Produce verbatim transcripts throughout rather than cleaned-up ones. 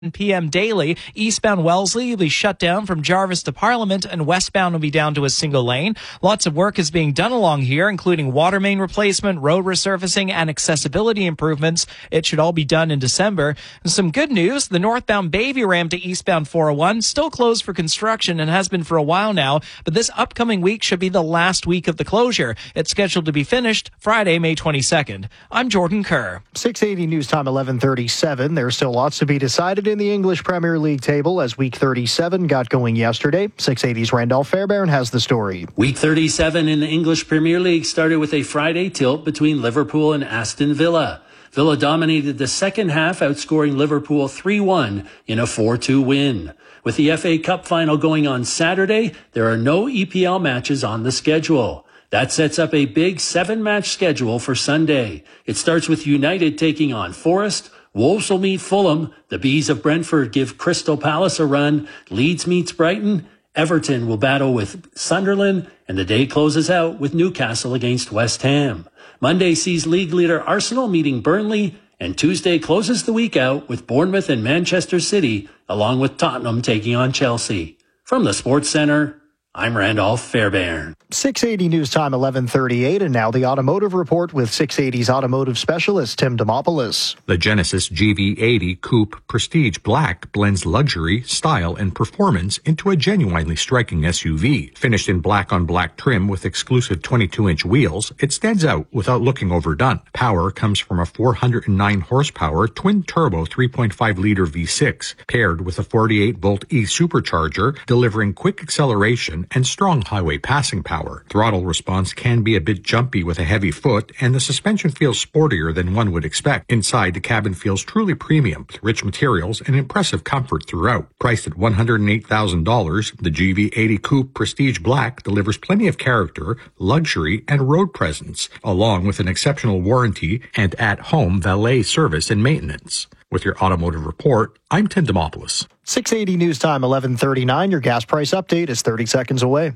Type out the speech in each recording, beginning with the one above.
p.m. daily. Eastbound Wellesley will be shut down from Jarvis to Parliament, and westbound will be down to a single lane. Lots of work is being done along here, including water main replacement, road resurfacing, and accessibility improvements. It should all be done in December. And some good news, the northbound Bayview ramp to eastbound four oh one still closed for construction and has been for a while now, but this upcoming week should be the last week of the closure. It's scheduled to be finished Friday, May twenty-second. I'm Jordan Kerr. six eighty News Time eleven thirty-seven. There's still lots to be decided in the English Premier League table as Week thirty-seven got going yesterday. six eighty's Randolph Fairbairn has the story. Week thirty-seven in the English Premier League started with a Friday tilt between Liverpool and Aston Villa. Villa dominated the second half, outscoring Liverpool three one in a four two win. With the F A Cup final going on Saturday, there are no E P L matches on the schedule. That sets up a big seven-match schedule for Sunday. It starts with United taking on Forest. Wolves will meet Fulham. The Bees of Brentford give Crystal Palace a run. Leeds meets Brighton. Everton will battle with Sunderland. And the day closes out with Newcastle against West Ham. Monday sees league leader Arsenal meeting Burnley. And Tuesday closes the week out with Bournemouth and Manchester City, along with Tottenham taking on Chelsea. From the Sports Center, I'm Randolph Fairbairn. six eighty News Time eleven thirty-eight, and now the Automotive Report with six eighty's automotive specialist Tim Demopoulos. The Genesis G V eighty Coupe Prestige Black blends luxury, style, and performance into a genuinely striking S U V. Finished in black on black trim with exclusive twenty-two inch wheels, it stands out without looking overdone. Power comes from a four hundred nine horsepower twin-turbo three point five liter V six, paired with a forty-eight volt E supercharger, delivering quick acceleration and strong highway passing power. Throttle response can be a bit jumpy with a heavy foot, and the suspension feels sportier than one would expect. Inside, the cabin feels truly premium, with rich materials and impressive comfort throughout. Priced at one hundred eight thousand dollars, the G V eighty Coupe Prestige Black delivers plenty of character, luxury, and road presence, along with an exceptional warranty and at-home valet service and maintenance. With your automotive report, I'm Tim Demopoulos. six eighty News Time eleven thirty-nine. Your gas price update is thirty seconds away.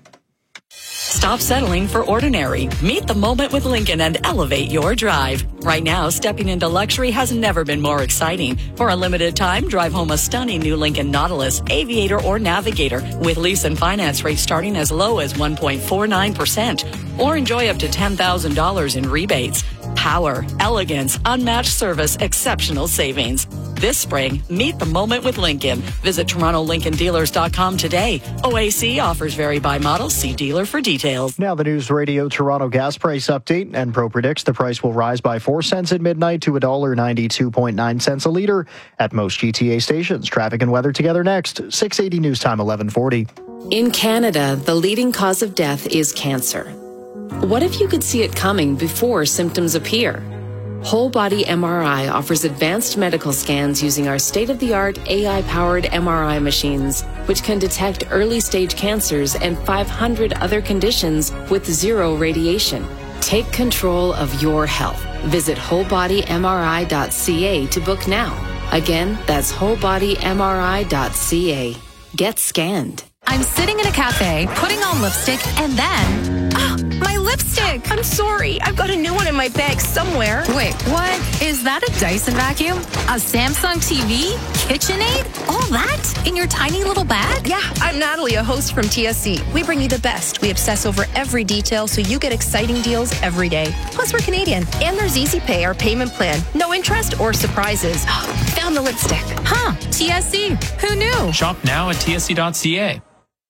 Stop settling for ordinary. Meet the moment with Lincoln and elevate your drive. Right now, stepping into luxury has never been more exciting. For a limited time, drive home a stunning new Lincoln Nautilus, Aviator, or Navigator with lease and finance rates starting as low as one point four nine percent. Or enjoy up to ten thousand dollars in rebates. Power, elegance, unmatched service, exceptional savings. This spring, meet the moment with Lincoln. Visit Toronto Lincoln Dealers dot com today. O A C offers vary by model. See dealer for details. Now the News Radio Toronto gas price update. Enpro predicts the price will rise by four cents at midnight to one dollar ninety-two point nine cents a liter at most G T A stations. Traffic and weather together next. six eighty News Time eleven forty. In Canada, the leading cause of death is cancer. What if you could see it coming before symptoms appear? Whole Body M R I offers advanced medical scans using our state-of-the-art A I-powered M R I machines, which can detect early-stage cancers and five hundred other conditions with zero radiation. Take control of your health. Visit whole body M R I dot c a to book now. Again, that's whole body M R I dot c a. Get scanned. I'm sitting in a cafe, putting on lipstick, and then... Oh, my lipstick! I'm sorry. I've got a new one in my bag somewhere. Wait, what? Is that a Dyson vacuum? A Samsung T V? KitchenAid? All that? In your tiny little bag? Yeah, I'm Natalie, a host from T S C. We bring you the best. We obsess over every detail so you get exciting deals every day. Plus, we're Canadian. And there's Easy Pay, our payment plan. No interest or surprises. Found the lipstick. Huh, T S C. Who knew? Shop now at T S C dot c a.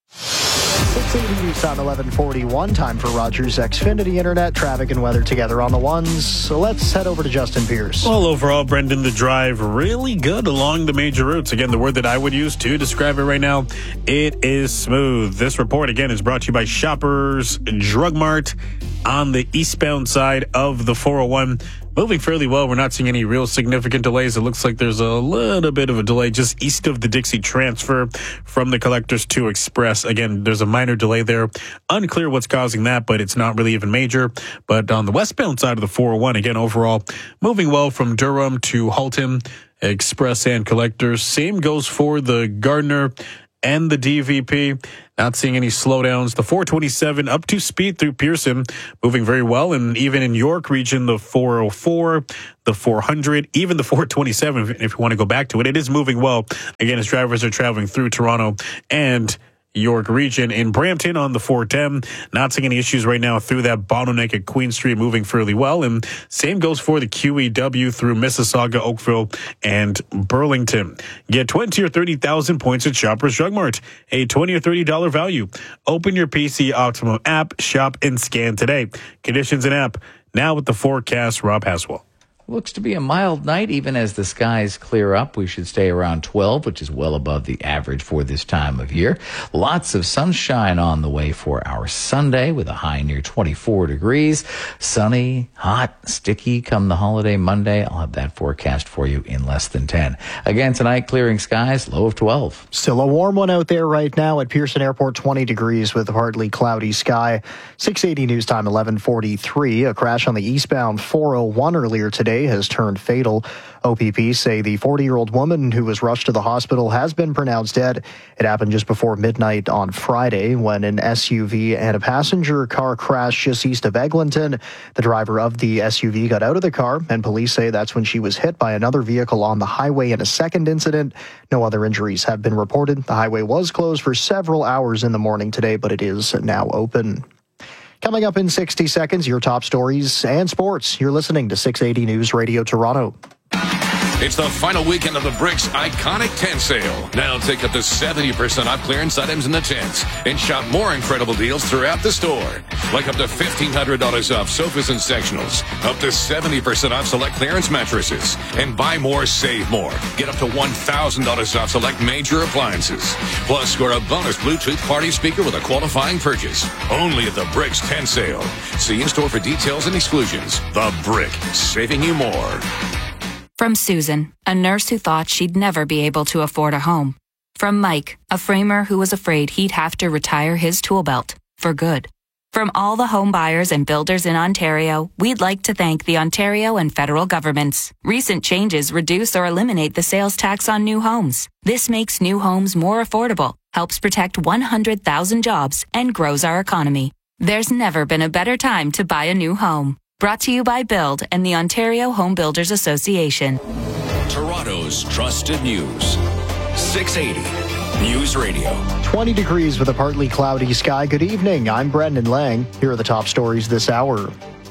six eighty News Time eleven forty-one. Time for Rogers Xfinity Internet. Traffic and weather together on the ones. So let's head over to Justin Pierce. Well, overall, Brendan, the drive really good along the major routes. Again, the word that I would use to describe it right now, it is smooth. This report, again, is brought to you by Shoppers Drug Mart on the eastbound side of the four oh one. Moving fairly well. We're not seeing any real significant delays. It looks like there's a little bit of a delay just east of the Dixie transfer from the Collectors to Express. Again, there's a minor delay there. Unclear what's causing that, but it's not really even major. But on the westbound side of the four oh one, again, overall, moving well from Durham to Halton, Express and Collectors. Same goes for the Gardner and the D V P. Not seeing any slowdowns. The four twenty-seven up to speed through Pearson, moving very well. And even in York region, the four oh four, the four hundred, even the four twenty-seven, if you want to go back to it, it is moving well. Again, as drivers are traveling through Toronto and York region. In Brampton on the four ten, not seeing any issues right now through that bottleneck at Queen Street, moving fairly well. And same goes for the Q E W through Mississauga, Oakville, and Burlington. Get twenty or thirty thousand points at Shoppers Drug Mart, a twenty or thirty dollars value. Open your P C Optimum app, shop, and scan today. Conditions and app. Now with the forecast, Rob Haswell. Looks to be a mild night, even as the skies clear up. We should stay around twelve, which is well above the average for this time of year. Lots of sunshine on the way for our Sunday, with a high near twenty-four degrees. Sunny, hot, sticky come the holiday Monday. I'll have that forecast for you in less than ten. Again tonight, clearing skies, low of twelve. Still a warm one out there right now at Pearson Airport, twenty degrees with a partly cloudy sky. six eighty news time, eleven forty-three. A crash on the eastbound four oh one earlier today has turned fatal. O P P say the forty-year-old woman who was rushed to the hospital has been pronounced dead. It happened just before midnight on Friday when an S U V and a passenger car crashed just east of Eglinton. The driver of the S U V got out of the car, and police say that's when she was hit by another vehicle on the highway in a second incident. No other injuries have been reported. The highway was closed for several hours in the morning today, but it is now open. Coming up in sixty seconds, your top stories and sports. You're listening to six eighty News Radio Toronto. It's the final weekend of the Bricks Iconic Tent Sale. Now take up to seventy percent off clearance items in the tents and shop more incredible deals throughout the store. Like up to fifteen hundred dollars off sofas and sectionals, up to seventy percent off select clearance mattresses, and buy more, save more. Get up to one thousand dollars off select major appliances. Plus, score a bonus Bluetooth party speaker with a qualifying purchase. Only at the Bricks Tent Sale. See in-store for details and exclusions. The Brick, saving you more. From Susan, a nurse who thought she'd never be able to afford a home. From Mike, a framer who was afraid he'd have to retire his tool belt for good. From all the home buyers and builders in Ontario, we'd like to thank the Ontario and federal governments. Recent changes reduce or eliminate the sales tax on new homes. This makes new homes more affordable, helps protect one hundred thousand jobs, and grows our economy. There's never been a better time to buy a new home. Brought to you by Build and the Ontario Home Builders Association. Toronto's trusted news. six eighty News Radio. twenty degrees with a partly cloudy sky. Good evening. I'm Brendan Lang. Here are the top stories this hour.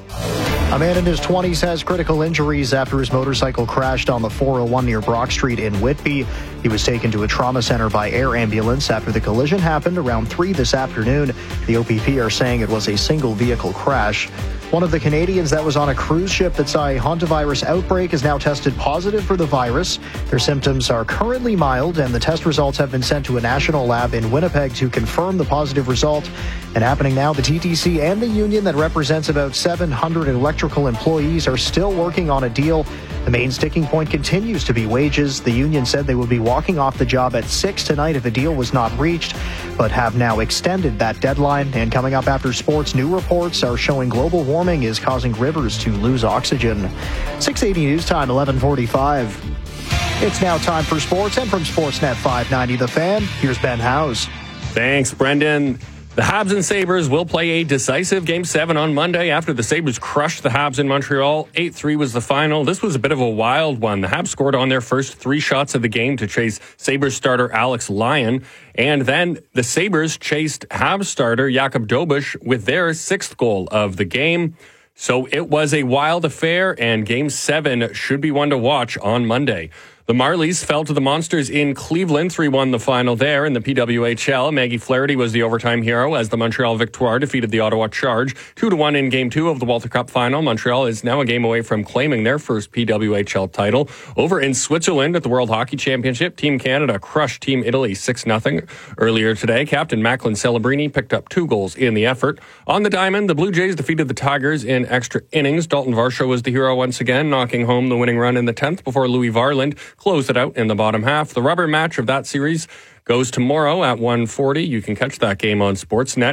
A man in his twenties has critical injuries after his motorcycle crashed on the four oh one near Brock Street in Whitby. He was taken to a trauma center by air ambulance after the collision happened around three this afternoon. The O P P are saying it was a single vehicle crash. One of the Canadians that was on a cruise ship that saw a hantavirus outbreak is now tested positive for the virus. Their symptoms are currently mild, and the test results have been sent to a national lab in Winnipeg to confirm the positive result. And happening now, the T T C and the union that represents about seven hundred electrical employees are still working on a deal. The main sticking point continues to be wages. The union said they would be walking off the job at six tonight if a deal was not reached, but have now extended that deadline. And coming up after sports, new reports are showing global warming is causing rivers to lose oxygen. six eighty News Time, eleven forty-five. It's now time for sports, and from Sportsnet five ninety The Fan, here's Ben Howes. Thanks, Brendan. The Habs and Sabres will play a decisive Game seven on Monday after the Sabres crushed the Habs in Montreal. eight three was the final. This was a bit of a wild one. The Habs scored on their first three shots of the game to chase Sabres starter Alex Lyon. And then the Sabres chased Habs starter Jakub Dobeš with their sixth goal of the game. So it was a wild affair, and Game seven should be one to watch on Monday. The Marlies fell to the Monsters in Cleveland, three one the final there in the P W H L. Maggie Flaherty was the overtime hero as the Montreal Victoire defeated the Ottawa Charge two to one in Game two of the Walter Cup final. Montreal is now a game away from claiming their first P W H L title. Over in Switzerland at the World Hockey Championship, Team Canada crushed Team Italy six nothing earlier today. Captain Macklin Celebrini picked up two goals in the effort. On the diamond, the Blue Jays defeated the Tigers in extra innings. Dalton Varsho was the hero once again, knocking home the winning run in the tenth before Louis Varland closed it out in the bottom half. The rubber match of that series goes tomorrow at one forty. You can catch that game on Sportsnet.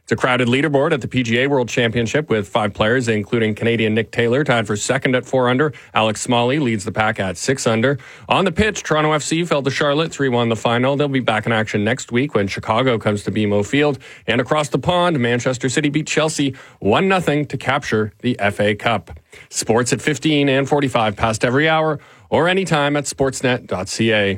It's a crowded leaderboard at the P G A World Championship with five players, including Canadian Nick Taylor, tied for second at four under. Alex Smalley leads the pack at six under. On the pitch, Toronto F C fell to Charlotte three one the final. They'll be back in action next week when Chicago comes to B M O Field. And across the pond, Manchester City beat Chelsea one nothing to capture the F A Cup. Sports at fifteen and forty-five past every hour or anytime at sportsnet dot c a.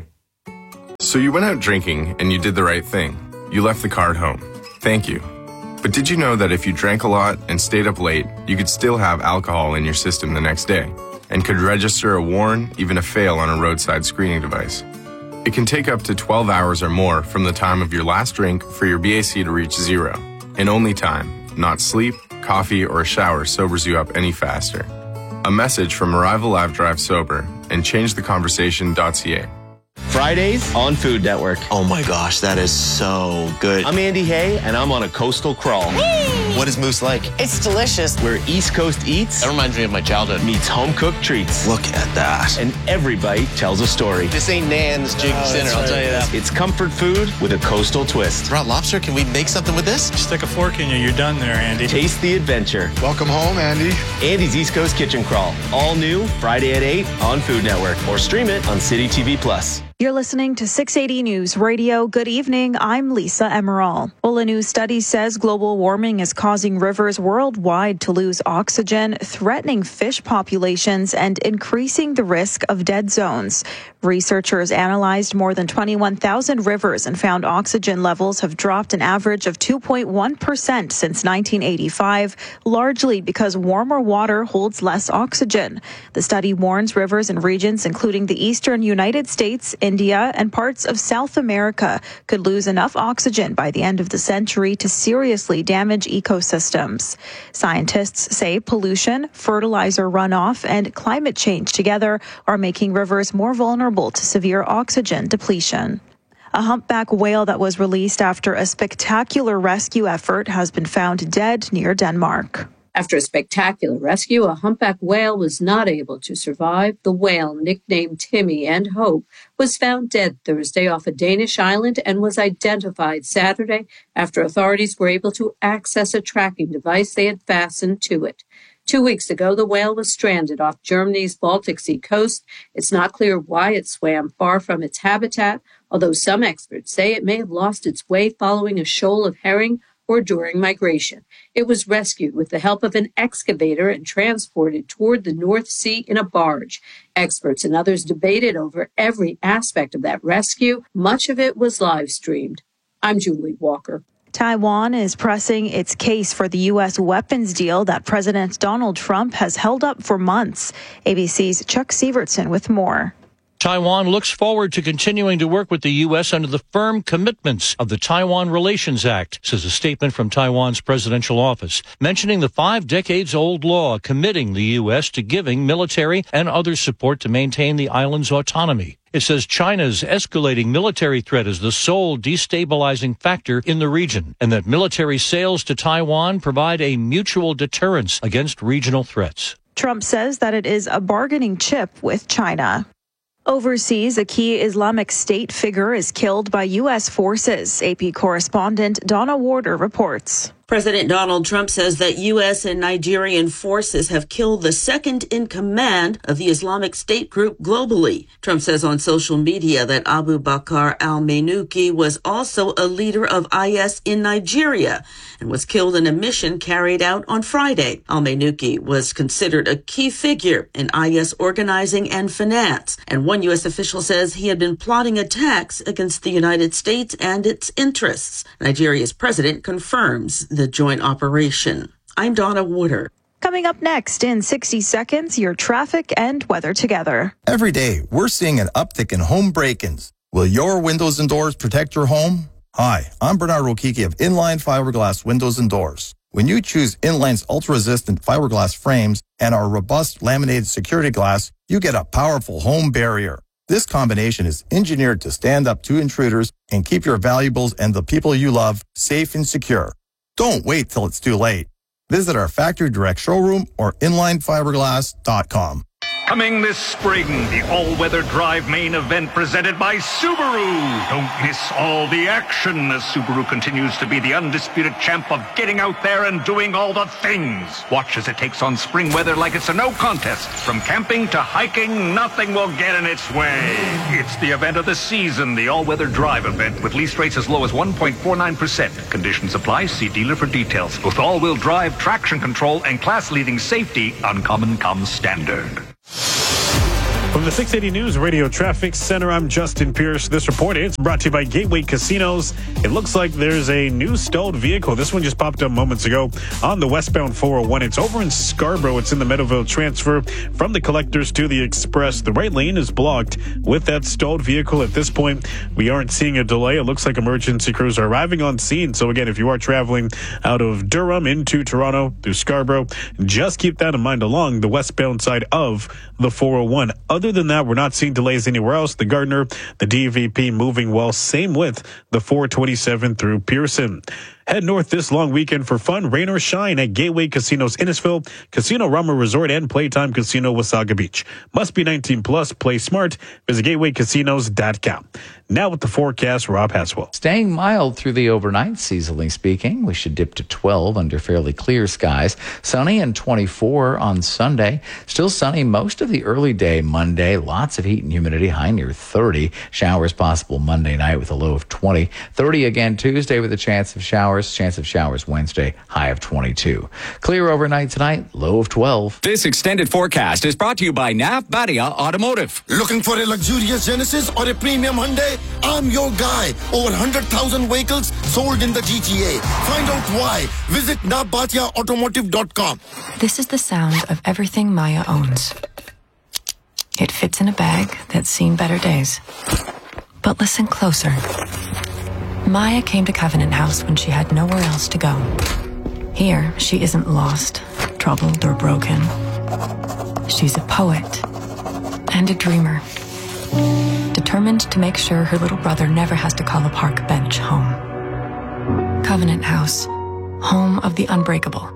So you went out drinking and you did the right thing. You left the car at home. Thank you. But did you know that if you drank a lot and stayed up late, you could still have alcohol in your system the next day and could register a warn, even a fail on a roadside screening device? It can take up to twelve hours or more from the time of your last drink for your B A C to reach zero. And only time, not sleep, coffee, or a shower sobers you up any faster. A message from Arrival Live Drive Sober and change the conversation dot c a. Fridays on Food Network. Oh my gosh, that is so good. I'm Andy Hay, and I'm on a coastal crawl. Whee! What is Moose like? It's delicious. Where East Coast eats. That reminds me of my childhood. Meets home-cooked treats. Look at that. And every bite tells a story. This ain't Nan's Jig oh, Dinner, I'll right. tell you that. It's comfort food with a coastal twist. Raw lobster, can we make something with this? Stick a fork in you, you're done there, Andy. Taste the adventure. Welcome home, Andy. Andy's East Coast Kitchen Crawl. All new, Friday at eight on Food Network. Or stream it on City T V Plus. You're listening to six eighty News Radio. Good evening. I'm Lisa Emerald. Well, a new study says global warming is causing rivers worldwide to lose oxygen, threatening fish populations, and increasing the risk of dead zones. Researchers analyzed more than twenty-one thousand rivers and found oxygen levels have dropped an average of two point one percent since nineteen eighty-five, largely because warmer water holds less oxygen. The study warns rivers and regions, including the eastern United States, India, and parts of South America, could lose enough oxygen by the end of the century to seriously damage ecosystems. Scientists say pollution, fertilizer runoff, and climate change together are making rivers more vulnerable to severe oxygen depletion. A humpback whale that was released after a spectacular rescue effort has been found dead near Denmark. After a spectacular rescue, a humpback whale was not able to survive. The whale, nicknamed Timmy and Hope, was found dead Thursday off a Danish island and was identified Saturday after authorities were able to access a tracking device they had fastened to it. Two weeks ago, the whale was stranded off Germany's Baltic Sea coast. It's not clear why it swam far from its habitat, although some experts say it may have lost its way following a shoal of herring or during migration. It was rescued with the help of an excavator and transported toward the North Sea in a barge. Experts and others debated over every aspect of that rescue. Much of it was live streamed. I'm Julie Walker. Taiwan is pressing its case for the U S weapons deal that President Donald Trump has held up for months. A B C's Chuck Sievertson with more. Taiwan looks forward to continuing to work with the U S under the firm commitments of the Taiwan Relations Act, says a statement from Taiwan's presidential office, mentioning the five decades old law committing the U S to giving military and other support to maintain the island's autonomy. It says China's escalating military threat is the sole destabilizing factor in the region, and that military sales to Taiwan provide a mutual deterrence against regional threats. Trump says that it is a bargaining chip with China. Overseas, a key Islamic State figure is killed by U S forces. A P correspondent Donna Warder reports. President Donald Trump says that U S and Nigerian forces have killed the second in command of the Islamic State group globally. Trump says on social media that Abu Bakr al-Manuki was also a leader of I S in Nigeria and was killed in a mission carried out on Friday. Al-Manuki was considered a key figure in I S organizing and finance, and one U S official says he had been plotting attacks against the United States and its interests. Nigeria's president confirms the joint operation. I'm Donna Warder. Coming up next in sixty seconds, your traffic and weather together. Every day, we're seeing an uptick in home break-ins. Will your windows and doors protect your home? Hi, I'm Bernard Rokiki of Inline Fiberglass Windows and Doors. When you choose Inline's ultra-resistant fiberglass frames and our robust laminated security glass, you get a powerful home barrier. This combination is engineered to stand up to intruders and keep your valuables and the people you love safe and secure. Don't wait till it's too late. Visit our factory direct showroom or inline fiberglass dot com. Coming this spring, the all-weather drive main event presented by Subaru. Don't miss all the action as Subaru continues to be the undisputed champ of getting out there and doing all the things. Watch as it takes on spring weather like it's a no contest. From camping to hiking, nothing will get in its way. It's the event of the season, the all-weather drive event with lease rates as low as one point four nine percent. Conditions apply. See dealer for details. With all-wheel drive, traction control, and class-leading safety, Uncommon comes standard. From the six eighty News Radio Traffic Center, I'm Justin Pierce. This report is brought to you by Gateway Casinos. It looks like there's a new stalled vehicle. This one just popped up moments ago on the westbound four oh one. It's over in Scarborough. It's in the Meadowville transfer from the Collectors to the Express. The right lane is blocked with that stalled vehicle. At this point, we aren't seeing a delay. It looks like emergency crews are arriving on scene. So again, if you are traveling out of Durham into Toronto through Scarborough, just keep that in mind along the westbound side of the four oh one. Other than that, we're not seeing delays anywhere else. The Gardner, the D V P moving well. Same with the four twenty-seven through Pearson. Head north this long weekend for fun, rain or shine at Gateway Casinos Innisfil, Casino Rama Resort, and Playtime Casino Wasaga Beach. Must be nineteen plus. Play smart. Visit gateway casinos dot com. Now with the forecast, Rob Haswell. Staying mild through the overnight, seasonally speaking. We should dip to twelve under fairly clear skies. Sunny and twenty-four on Sunday. Still sunny most of the early day Monday. Lots of heat and humidity, high near thirty. Showers possible Monday night with a low of twenty. thirty again Tuesday with a chance of showers. Chance of showers Wednesday, high of twenty-two. Clear overnight tonight, low of twelve. This extended forecast is brought to you by Nav Badia Automotive. Looking for a luxurious Genesis or a premium Hyundai? I'm your guy. Over one hundred thousand vehicles sold in the G T A. Find out why. Visit nav badia automotive dot com. This is the sound of everything Maya owns. It fits in a bag that's seen better days. But listen closer. Maya came to Covenant House when she had nowhere else to go. Here, she isn't lost, troubled, or broken. She's a poet and a dreamer, determined to make sure her little brother never has to call a park bench home. Covenant House, home of the unbreakable.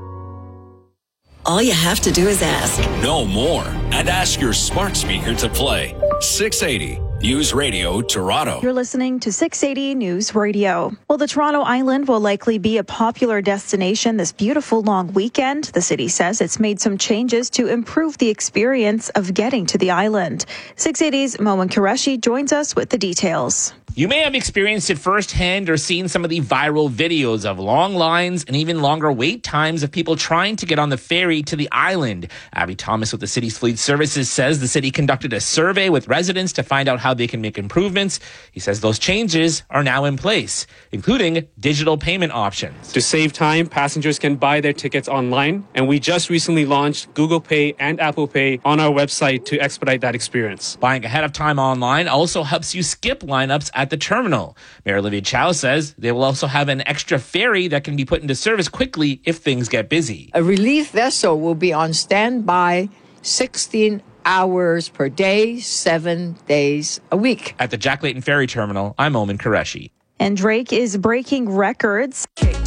All you have to do is ask. Know more and ask your smart speaker to play six eighty News Radio Toronto. You're listening to six eighty News Radio. Well, the Toronto Island will likely be a popular destination this beautiful long weekend. The city says it's made some changes to improve the experience of getting to the island. six eighty's Moen Qureshi joins us with the details. You may have experienced it firsthand or seen some of the viral videos of long lines and even longer wait times of people trying to get on the ferry to the island. Abby Thomas with the city's fleet services says the city conducted a survey with residents to find out how they can make improvements. He says those changes are now in place, including digital payment options. To save time, passengers can buy their tickets online, and we just recently launched Google Pay and Apple Pay on our website to expedite that experience. Buying ahead of time online also helps you skip lineups at the terminal. Mayor Olivia Chow says they will also have an extra ferry that can be put into service quickly if things get busy. A relief vessel will be on standby sixteen hours per day, seven days a week. At the Jack Layton Ferry Terminal, I'm Moen Qureshi. And Drake is breaking records.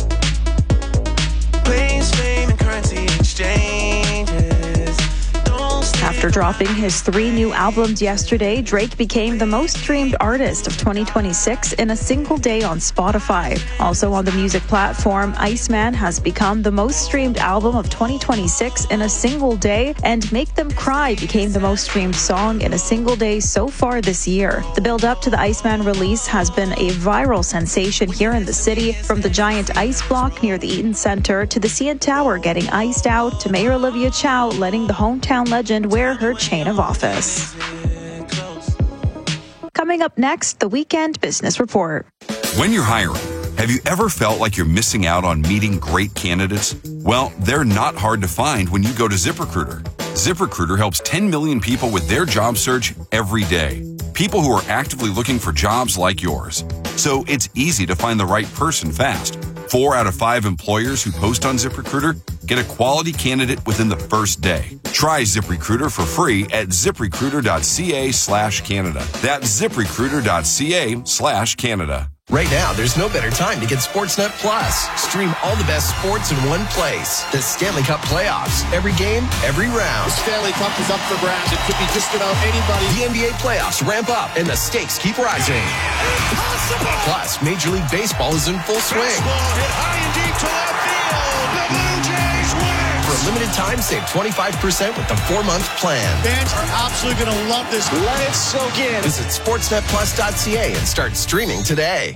Planes, fame, and currency exchanges. After dropping his three new albums yesterday, Drake became the most streamed artist of twenty twenty-six in a single day on Spotify. Also on the music platform, Iceman has become the most streamed album of twenty twenty-six in a single day, and Make Them Cry became the most streamed song in a single day so far this year. The build-up to the Iceman release has been a viral sensation here in the city, from the giant ice block near the Eaton Centre to the C N Tower getting iced out to Mayor Olivia Chow letting the hometown legend wear her chain of office. Coming up next, the Weekend Business Report. When you're hiring, have you ever felt like you're missing out on meeting great candidates? Well, they're not hard to find when you go to ZipRecruiter. ZipRecruiter helps ten million people with their job search every day. People who are actively looking for jobs like yours. So it's easy to find the right person fast. Four out of five employers who post on ZipRecruiter get a quality candidate within the first day. Try ZipRecruiter for free at ziprecruiter.ca slash Canada. That's ziprecruiter.ca slash Canada. Right now, there's no better time to get Sportsnet Plus. Stream all the best sports in one place. The Stanley Cup playoffs. Every game, every round. The Stanley Cup is up for grabs. It could be just about anybody. The N B A playoffs ramp up and the stakes keep rising. Impossible! Plus, Major League Baseball is in full swing. Baseball hit high and deep to left field. The Blue Jays win. For a limited time, save twenty-five percent with the four-month plan. Fans are absolutely going to love this. Let it soak in. Visit sportsnet plus dot c a and start streaming today.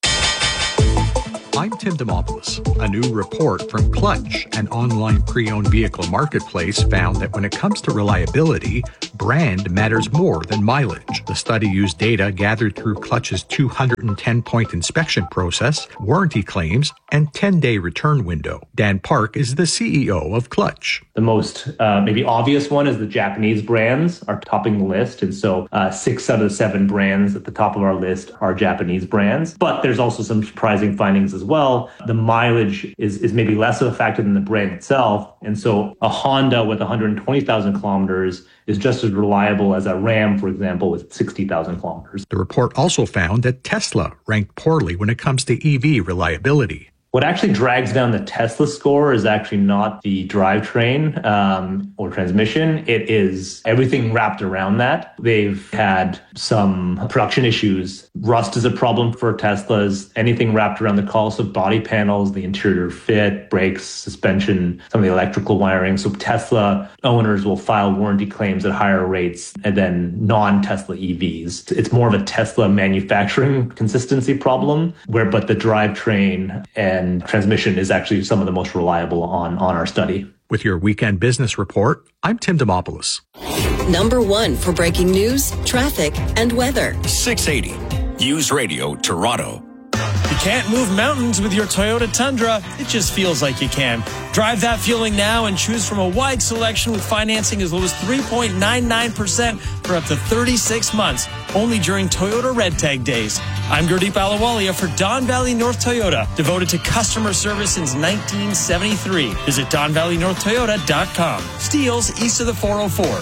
I'm Tim Demopoulos. A new report from Clutch, an online pre-owned vehicle marketplace, found that when it comes to reliability, brand matters more than mileage. The study used data gathered through Clutch's two hundred ten point inspection process, warranty claims, and ten-day return window. Dan Park is the C E O of Clutch. The most uh, maybe obvious one is the Japanese brands are topping the list. And so uh, six out of the seven brands at the top of our list are Japanese brands. But there's also some surprising findings as well. The mileage is, is maybe less of a factor than the brand itself. And so a Honda with one hundred twenty thousand kilometers is just as reliable as a Ram, for example, with sixty thousand kilometers. The report also found that Tesla ranked poorly when it comes to E V reliability. What actually drags down the Tesla score is actually not the drivetrain um, or transmission. It is everything wrapped around that. They've had some production issues. Rust is a problem for Teslas. Anything wrapped around the cost of body panels, the interior fit, brakes, suspension, some of the electrical wiring. So Tesla owners will file warranty claims at higher rates than non-Tesla E Vs. It's more of a Tesla manufacturing consistency problem, where but the drivetrain and And transmission is actually some of the most reliable on, on our study. With your weekend business report, I'm Tim Demopoulos. Number one for breaking news, traffic, and weather. six eighty News Radio Toronto. You can't move mountains with your Toyota Tundra. It just feels like you can. Drive that feeling now and choose from a wide selection with financing as low as three point nine nine percent for up to thirty-six months, only during Toyota Red Tag Days. I'm Gurdeep Ahluwalia for Don Valley North Toyota, devoted to customer service since nineteen seventy-three. Visit don valley north toyota dot com. Steeles east of the four oh four.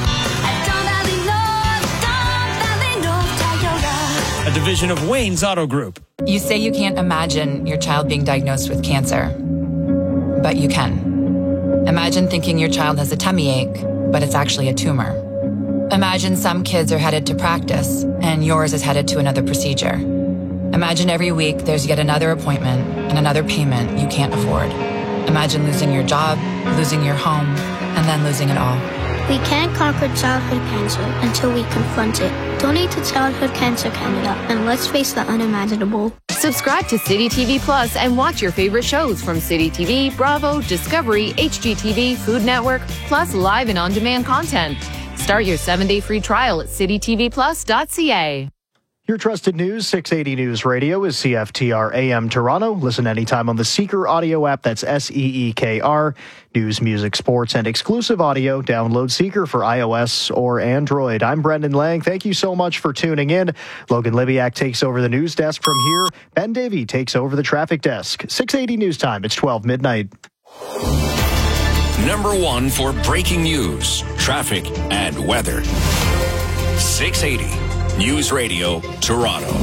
A division of Wayne's Auto Group. You say you can't imagine your child being diagnosed with cancer, but you can. Imagine thinking your child has a tummy ache, but it's actually a tumor. Imagine some kids are headed to practice and yours is headed to another procedure. Imagine every week there's yet another appointment and another payment you can't afford. Imagine losing your job, losing your home, and then losing it all. We can't conquer childhood cancer until we confront it. Donate to Childhood Cancer Canada and let's face the unimaginable. Subscribe to City T V Plus and watch your favorite shows from City T V, Bravo, Discovery, H G T V, Food Network, plus live and on-demand content. Start your seven-day free trial at city t v plus dot c a. Your trusted news, six eighty News Radio, is C F T R A M Toronto. Listen anytime on the Seeker audio app. That's S E E K R. News, music, sports, and exclusive audio. Download Seeker for iOS or Android. I'm Brendan Lang. Thank you so much for tuning in. Logan Libiak takes over the news desk from here. Ben Davey takes over the traffic desk. six eighty News Time. It's twelve midnight. Number one for breaking news, traffic, and weather. six eighty News Radio Toronto.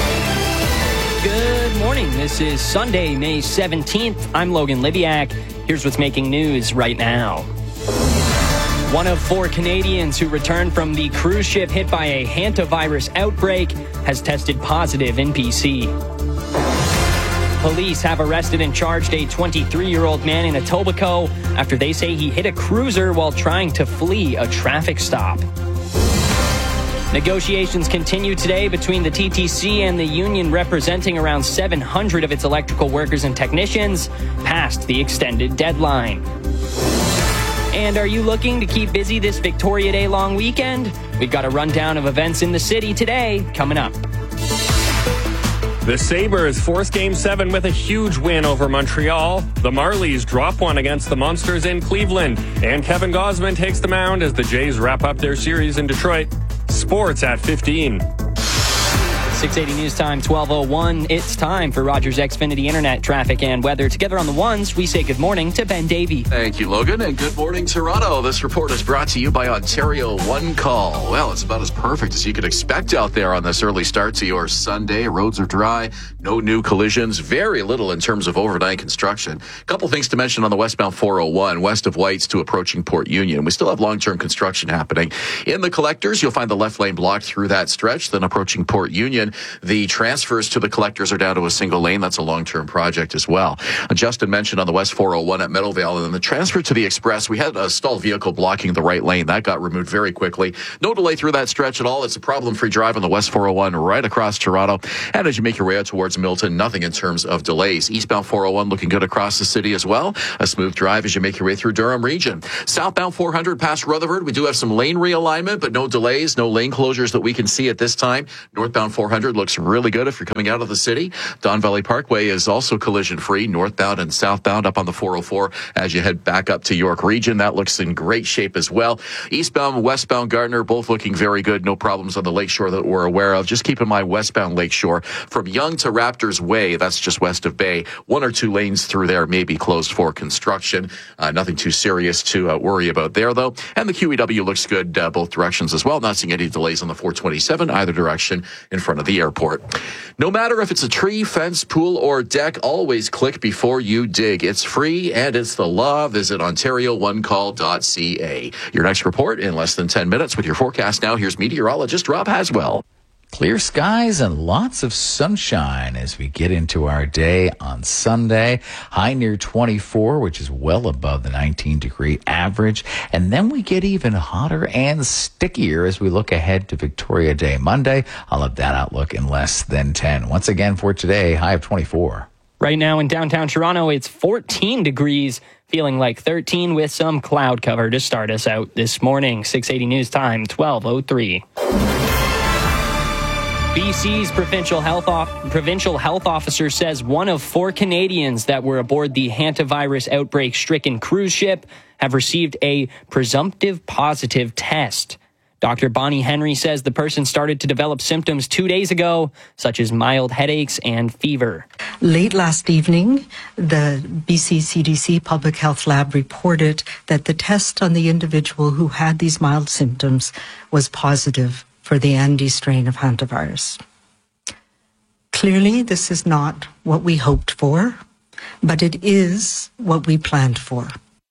Good morning. This is Sunday, May seventeenth. I'm Logan Libiak. Here's what's making news right now. One of four Canadians who returned from the cruise ship hit by a hantavirus outbreak has tested positive in B C. Police have arrested and charged a twenty-three-year-old man in Etobicoke after they say he hit a cruiser while trying to flee a traffic stop. Negotiations continue today between the T T C and the union representing around seven hundred of its electrical workers and technicians past the extended deadline. And are you looking to keep busy this Victoria Day long weekend? We've got a rundown of events in the city today coming up. The Sabres force Game seven with a huge win over Montreal. The Marlies drop one against the Monsters in Cleveland. And Kevin Gausman takes the mound as the Jays wrap up their series in Detroit. Sports at fifteen. six eighty News Time, twelve oh one. It's time for Rogers Xfinity Internet traffic and weather. Together on the ones, we say good morning to Ben Davey. Thank you, Logan, and good morning, Toronto. This report is brought to you by Ontario One Call. Well, it's about as perfect as you could expect out there on this early start to your Sunday. Roads are dry, no new collisions, very little in terms of overnight construction. A couple things to mention on the westbound four oh one, west of Whites to approaching Port Union. We still have long-term construction happening. In the collectors, you'll find the left lane blocked through that stretch, then approaching Port Union. The transfers to the collectors are down to a single lane. That's a long-term project as well. Uh, Justin mentioned on the West four oh one at Meadowvale, and then the transfer to the Express, we had a stalled vehicle blocking the right lane. That got removed very quickly. No delay through that stretch at all. It's a problem-free drive on the West four oh one right across Toronto. And as you make your way out towards Milton, nothing in terms of delays. Eastbound four oh one looking good across the city as well. A smooth drive as you make your way through Durham region. Southbound four hundred past Rutherford, we do have some lane realignment, but no delays, no lane closures that we can see at this time. Northbound four hundred looks really good if you're coming out of the city. Don Valley Parkway is also collision free, northbound and southbound up on the four oh four as you head back up to York region. That looks in great shape as well. Eastbound, westbound Gardner, both looking very good. No problems on the lakeshore that we're aware of. Just keep in mind westbound lakeshore from Yonge to Raptors Way, that's just west of Bay. One or two lanes through there may be closed for construction. Uh, nothing too serious to uh, worry about there though. And the Q E W looks good uh, both directions as well. Not seeing any delays on the four twenty-seven either direction in front of the airport. No matter if it's a tree, fence, pool, or deck, always click before you dig. It's free and it's the law. Visit ontario one call dot c a. Your next report in less than ten minutes with your forecast now. Here's meteorologist Rob Haswell. Clear skies and lots of sunshine as we get into our day on Sunday. High near twenty-four, which is well above the nineteen degree average. And then we get even hotter and stickier as we look ahead to Victoria Day Monday. I'll have that outlook in less than ten. Once again for today, high of twenty-four. Right now in downtown Toronto, it's fourteen degrees, feeling like thirteen with some cloud cover to start us out this morning. six eighty News Time, twelve oh three. B C's provincial health, off- provincial health officer says one of four Canadians that were aboard the hantavirus outbreak-stricken cruise ship have received a presumptive positive test. Doctor Bonnie Henry says the person started to develop symptoms two days ago, such as mild headaches and fever. Late last evening, the B C C D C Public Health Lab reported that the test on the individual who had these mild symptoms was positive for the Andes strain of hantavirus. Clearly, this is not what we hoped for, but it is what we planned for.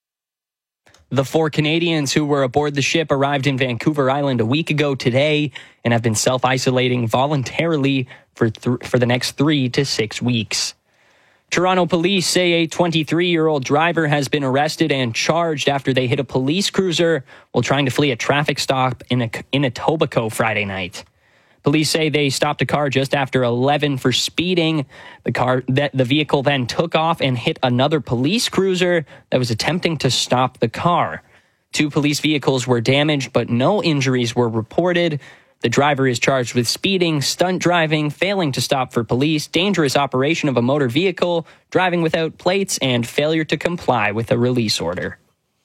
The four Canadians who were aboard the ship arrived in Vancouver Island a week ago today and have been self-isolating voluntarily for th- for the next three to six weeks. Toronto police say a twenty-three-year-old driver has been arrested and charged after they hit a police cruiser while trying to flee a traffic stop in, a, in Etobicoke Friday night. Police say they stopped a car just after eleven for speeding. The car, that the vehicle then took off and hit another police cruiser that was attempting to stop the car. Two police vehicles were damaged, but no injuries were reported. The driver is charged with speeding, stunt driving, failing to stop for police, dangerous operation of a motor vehicle, driving without plates, and failure to comply with a release order.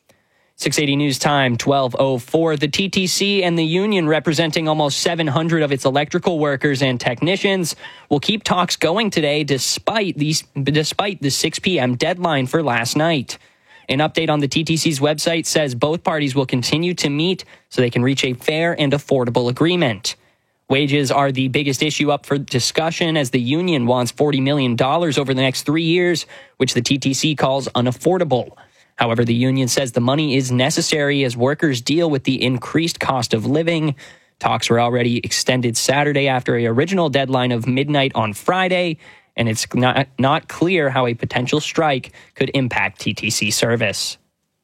six eighty News Time, twelve oh four. The T T C and the union representing almost seven hundred of its electrical workers and technicians will keep talks going today despite these, despite the six p.m. deadline for last night. An update on the T T C's website says both parties will continue to meet so they can reach a fair and affordable agreement. Wages are the biggest issue up for discussion as the union wants forty million dollars over the next three years, which the T T C calls unaffordable. However, the union says the money is necessary as workers deal with the increased cost of living. Talks were already extended Saturday after an original deadline of midnight on Friday, and it's not, not clear how a potential strike could impact T T C service.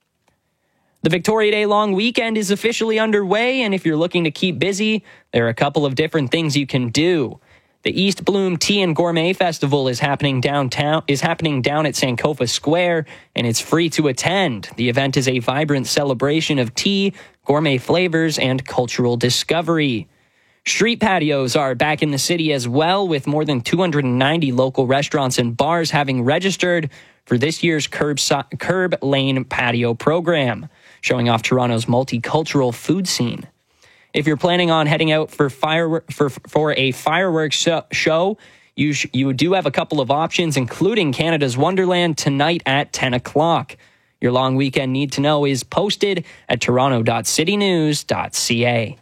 The Victoria Day long weekend is officially underway, and if you're looking to keep busy, there are a couple of different things you can do. The East Bloom Tea and Gourmet Festival is happening downtown, is happening down at Sankofa Square, and it's free to attend. The event is a vibrant celebration of tea, gourmet flavors, and cultural discovery. Street patios are back in the city as well, with more than two hundred ninety local restaurants and bars having registered for this year's Curb, so- Curb Lane Patio program, showing off Toronto's multicultural food scene. If you're planning on heading out for fire for for a fireworks show, show you sh- you do have a couple of options, including Canada's Wonderland tonight at ten o'clock. Your long weekend need to know is posted at toronto dot city news dot c a.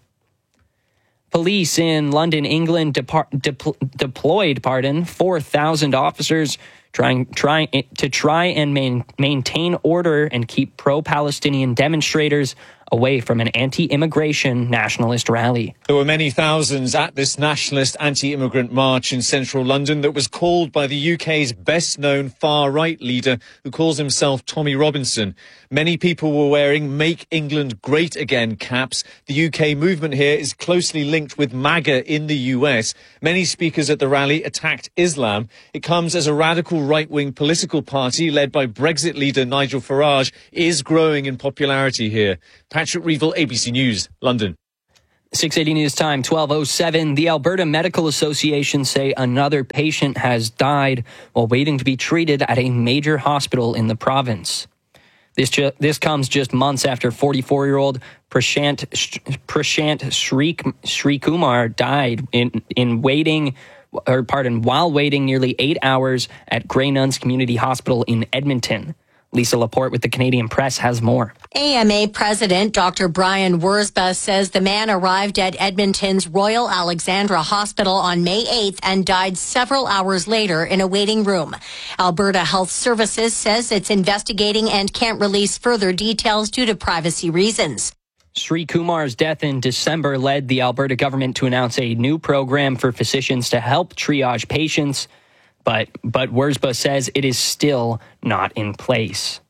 Police in London, England, depar- de- deployed, pardon, four thousand officers trying trying to try and main, maintain order and keep pro-Palestinian demonstrators away from an anti-immigration nationalist rally. There were many thousands at this nationalist anti-immigrant march in central London that was called by the U K's best-known far-right leader, who calls himself Tommy Robinson. Many people were wearing Make England Great Again caps. The U K movement here is closely linked with MAGA in the U S. Many speakers at the rally attacked Islam. It comes as a radical right-wing political party led by Brexit leader Nigel Farage is growing in popularity here. Patrick Reevell, A B C News, London. six eighty News Time, twelve oh seven. The Alberta Medical Association say another patient has died while waiting to be treated at a major hospital in the province. This ju- this comes just months after forty-four-year-old Prashant Prashant Shri Shri Kumar died in in waiting, or pardon, while waiting nearly eight hours at Grey Nuns Community Hospital in Edmonton. Lisa Laporte with the Canadian Press has more. A M A President Doctor Brian Wurzba says the man arrived at Edmonton's Royal Alexandra Hospital on May eighth and died several hours later in a waiting room. Alberta Health Services says it's investigating and can't release further details due to privacy reasons. Sri Kumar's death in December led the Alberta government to announce a new program for physicians to help triage patients. But but Wurzba says it is still not in place.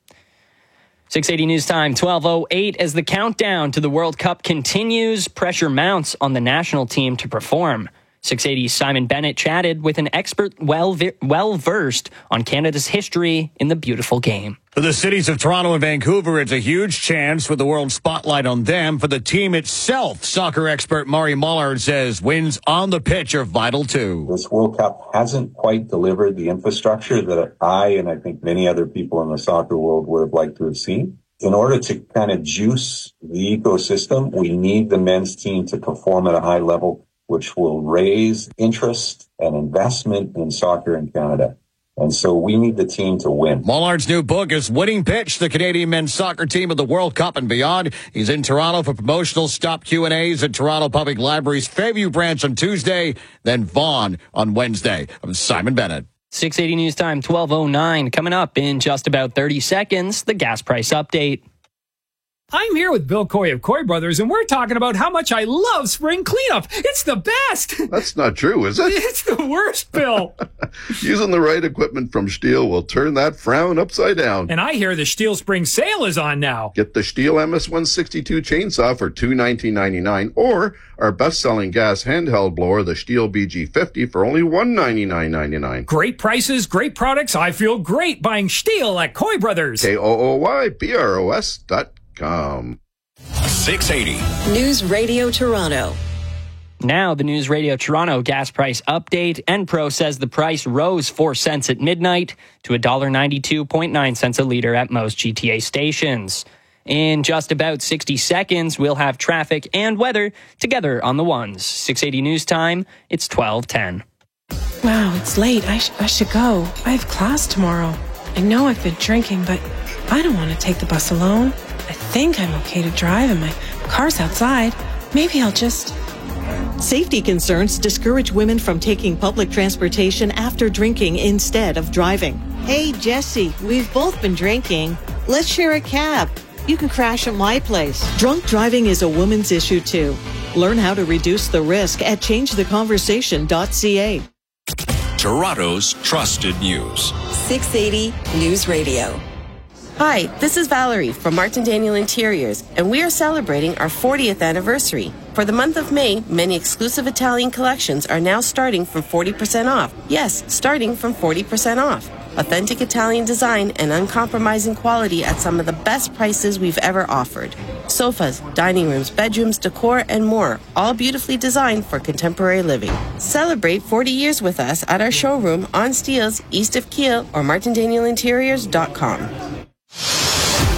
six eighty News Time, twelve oh eight. As the countdown to the World Cup continues, pressure mounts on the national team to perform. six eighty's Simon Bennett chatted with an expert well well versed on Canada's history in the beautiful game. For the cities of Toronto and Vancouver, it's a huge chance with the world spotlight on them. For the team itself, soccer expert Murray Mullard says wins on the pitch are vital too. This World Cup hasn't quite delivered the infrastructure that I and I think many other people in the soccer world would have liked to have seen. In order to kind of juice the ecosystem, we need the men's team to perform at a high level, which will raise interest and investment in soccer in Canada. And so we need the team to win. Mullard's new book is Winning Pitch, the Canadian men's soccer team of the World Cup and beyond. He's in Toronto for promotional stop Q and A's at Toronto Public Library's Fairview branch on Tuesday, then Vaughan on Wednesday. I'm Simon Bennett. six eighty News Time, twelve oh nine. Coming up in just about thirty seconds, the gas price update. I'm here with Bill Coy of Coy Brothers, and we're talking about how much I love spring cleanup. It's the best. That's not true, is it? It's the worst, Bill. Using the right equipment from Stihl will turn that frown upside down. And I hear the Stihl spring sale is on now. Get the Stihl M S one sixty-two chainsaw for two hundred nineteen ninety-nine dollars or our best-selling gas handheld blower, the Stihl B G fifty, for only one hundred ninety-nine ninety-nine. Great prices, great products. I feel great buying Stihl at Coy Brothers. K O O Y B R O S dot com. six eighty News Radio Toronto. Now, the News Radio Toronto gas price update. Enpro says the price rose four cents at midnight to one dollar ninety-two point nine cents a litre at most G T A stations. In just about sixty seconds, we'll have traffic and weather together on the ones. six eighty News Time, it's twelve ten. Wow, it's late. I, sh- I should go. I have class tomorrow. I know I've been drinking, but I don't want to take the bus alone. I think I'm okay to drive and my car's outside. Maybe I'll just... Safety concerns discourage women from taking public transportation after drinking instead of driving. Hey, Jesse, we've both been drinking. Let's share a cab. You can crash at my place. Drunk driving is a woman's issue, too. Learn how to reduce the risk at change the conversation dot c a. Toronto's trusted news. six eighty News Radio. Hi, this is Valerie from Martin Daniel Interiors, and we are celebrating our fortieth anniversary. For the month of May, many exclusive Italian collections are now starting from forty percent off. Yes, starting from forty percent off. Authentic Italian design and uncompromising quality at some of the best prices we've ever offered. Sofas, dining rooms, bedrooms, decor, and more, all beautifully designed for contemporary living. Celebrate forty years with us at our showroom on Steeles, east of Kiel, or martin daniel interiors dot com.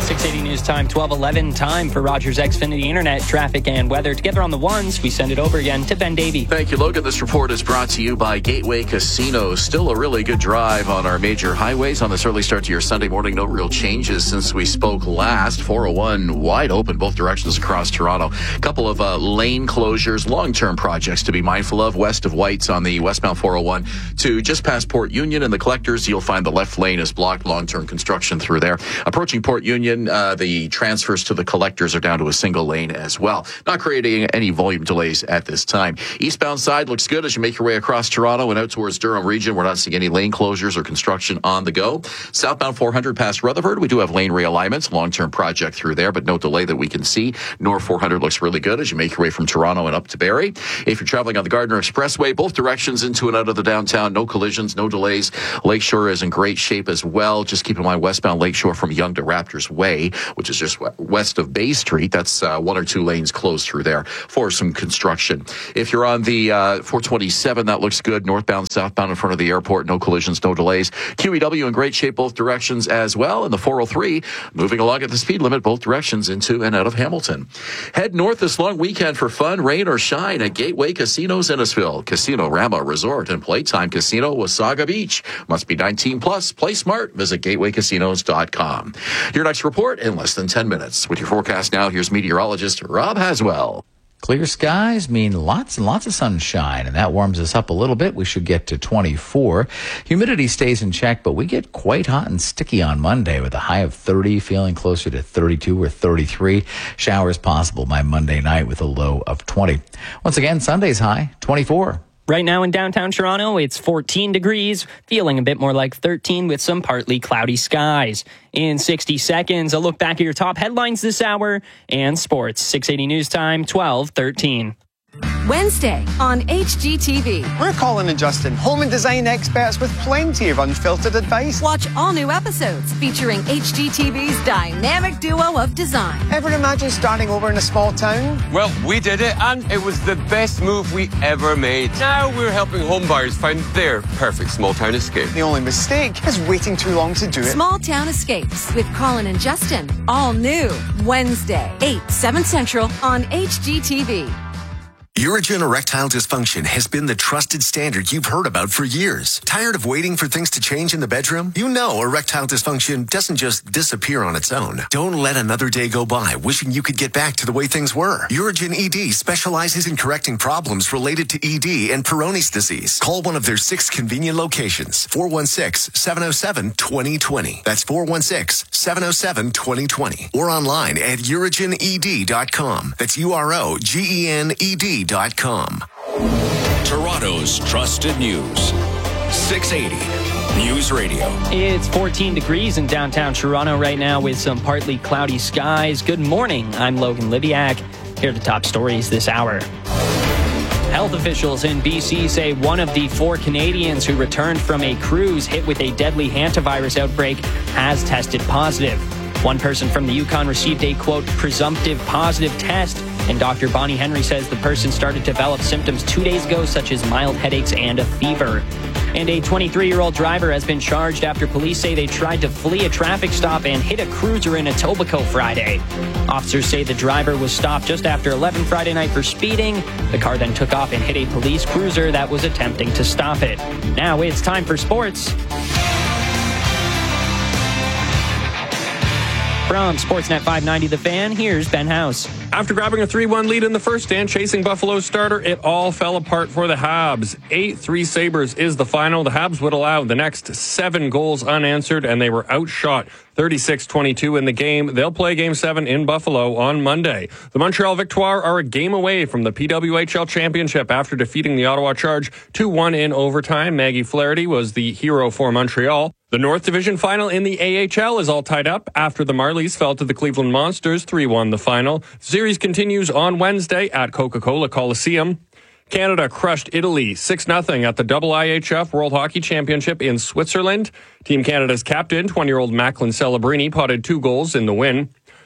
six eighty News Time, twelve eleven. Time for Rogers Xfinity Internet, traffic and weather. Together on the ones, we send it over again to Ben Davey. Thank you, Logan. This report is brought to you by Gateway Casino. Still a really good drive on our major highways on this early start to your Sunday morning. No real changes since we spoke last. four oh one wide open both directions across Toronto. A couple of uh, lane closures, long-term projects to be mindful of. West of White's on the westbound four oh one to just past Port Union and the Collectors. You'll find the left lane is blocked. Long-term construction through there. Approaching Port Union, uh, the transfers to the Collectors are down to a single lane as well. Not creating any volume delays at this time. Eastbound side looks good as you make your way across Toronto and out towards Durham region. We're not seeing any lane closures or construction on the go. Southbound four hundred past Rutherford, we do have lane realignments, long-term project through there, but no delay that we can see. North four hundred looks really good as you make your way from Toronto and up to Barrie. If you're traveling on the Gardiner Expressway, both directions into and out of the downtown, no collisions, no delays. Lakeshore is in great shape as well. Just keep in mind westbound Lakeshore from Yonge to Raptors Way, which is just west of Bay Street. That's uh, one or two lanes closed through there for some construction. If you're on the uh, four twenty-seven, that looks good. Northbound, southbound in front of the airport, no collisions, no delays. Q E W in great shape both directions as well. And the four oh three moving along at the speed limit both directions into and out of Hamilton. Head north this long weekend for fun, rain or shine at Gateway Casinos Innisfil, Casino Rama Resort and Playtime Casino Wasaga Beach. Must be nineteen plus. Play smart. Visit gateway casinos dot com. Your next report in less than ten minutes. With your forecast now, here's meteorologist Rob Haswell. Clear skies mean lots and lots of sunshine, and that warms us up a little bit. We should get to twenty-four. Humidity stays in check, but we get quite hot and sticky on Monday with a high of thirty, feeling closer to thirty-two or thirty-three. Showers possible by Monday night with a low of twenty. Once again, Sunday's high, twenty-four. Right now in downtown Toronto, it's fourteen degrees, feeling a bit more like thirteen with some partly cloudy skies. In sixty seconds, a look back at your top headlines this hour and sports. six eighty News Time, twelve thirteen. Wednesday on H G T V. We're Colin and Justin, home and design experts with plenty of unfiltered advice. Watch all new episodes featuring H G T V's dynamic duo of design. Ever imagine starting over in a small town? Well, we did it, and it was the best move we ever made. Now we're helping homebuyers find their perfect small town escape. The only mistake is waiting too long to do it. Small Town Escapes with Colin and Justin. All new Wednesday, eight, seven Central on H G T V. Urigen erectile dysfunction has been the trusted standard you've heard about for years. Tired of waiting for things to change in the bedroom? You know erectile dysfunction doesn't just disappear on its own. Don't let another day go by wishing you could get back to the way things were. Urigen E D specializes in correcting problems related to E D and Peyronie's disease. Call one of their six convenient locations. four one six, seven oh seven, two oh two oh. That's four one six, seven oh seven, two oh two oh. Or online at urigen e d dot com. That's U R O G E N E D dot com. Toronto's trusted news. six eighty News Radio. It's fourteen degrees in downtown Toronto right now with some partly cloudy skies. Good morning. I'm Logan Liviak. Here are the top stories this hour. Health officials in B C say one of the four Canadians who returned from a cruise hit with a deadly hantavirus outbreak has tested positive. One person from the Yukon received a, quote, presumptive positive test, and Doctor Bonnie Henry says the person started to develop symptoms two days ago, such as mild headaches and a fever. And a twenty-three-year-old driver has been charged after police say they tried to flee a traffic stop and hit a cruiser in Etobicoke Friday. Officers say the driver was stopped just after eleven Friday night for speeding. The car then took off and hit a police cruiser that was attempting to stop it. Now it's time for sports. From Sportsnet five ninety The Fan, here's Ben House. After grabbing a three one lead in the first and chasing Buffalo's starter, it all fell apart for the Habs. eight three Sabres is the final. The Habs would allow the next seven goals unanswered, and they were outshot thirty-six twenty-two in the game. They'll play Game seven in Buffalo on Monday. The Montreal Victoire are a game away from the P W H L Championship after defeating the Ottawa Charge two one in overtime. Maggie Flaherty was the hero for Montreal. The North Division final in the A H L is all tied up after the Marlies fell to the Cleveland Monsters three one the final. The series continues on Wednesday at Coca-Cola Coliseum. Canada crushed Italy six nothing at the double I H F World Hockey Championship in Switzerland. Team Canada's captain, twenty-year-old Macklin Celebrini, potted two goals in the win.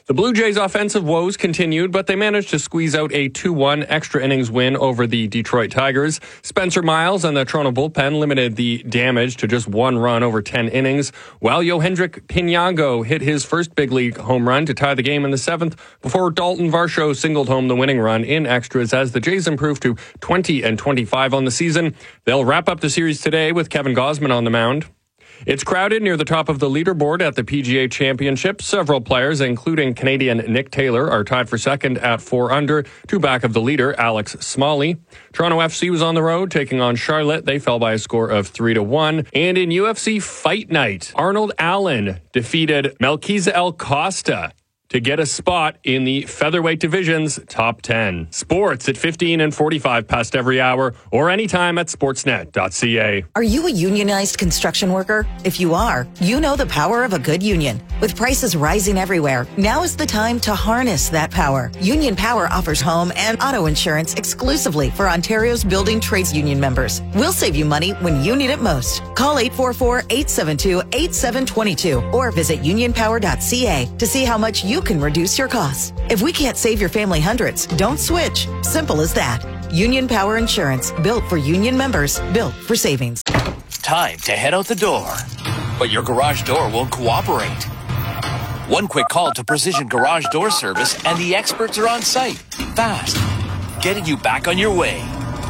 The Blue Jays' offensive woes continued, but they managed to squeeze out a two one extra innings win over the Detroit Tigers. Spencer Miles and the Toronto bullpen limited the damage to just one run over ten innings, while Yohendrick Pinago hit his first big league home run to tie the game in the seventh before Dalton Varsho singled home the winning run in extras as the Jays improved to twenty and twenty-five on the season. They'll wrap up the series today with Kevin Gausman on the mound. It's crowded near the top of the leaderboard at the P G A Championship. Several players, including Canadian Nick Taylor, are tied for second at four under, two back of the leader, Alex Smalley. Toronto F C was on the road taking on Charlotte. They fell by a score of three to one. And in U F C Fight Night, Arnold Allen defeated Melquiza El Costa to get a spot in the featherweight division's top ten. Sports at fifteen and forty-five past every hour or anytime at sportsnet dot c a. Are you a unionized construction worker? If you are, you know the power of a good union. With prices rising everywhere, now is the time to harness that power. Union Power offers home and auto insurance exclusively for Ontario's building trades union members. We'll save you money when you need it most. Call eight four four, eight seven two, eight seven two two or visit union power dot c a to see how much you can reduce your costs. If we can't save your family hundreds, don't switch. Simple as that. Union Power Insurance, built for union members, built for savings. Time to head out the door, but your garage door won't cooperate. One quick call to Precision Garage Door Service and the experts are on site, fast, getting you back on your way.